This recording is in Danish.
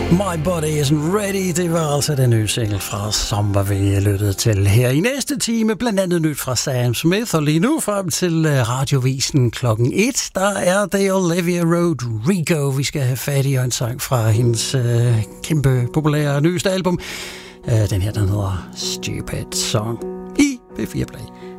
My Body Isn't Ready, det var altså den nye single fra Summer, vi lyttede til her i næste time. Blandt andet nyt fra Sam Smith, og lige nu frem til radiovisen klokken 1, der er det Olivia Rodrigo. Vi skal have fat i en sang fra hendes kæmpe populære nyeste album. Den her, den hedder Stupid Song i P4 Play.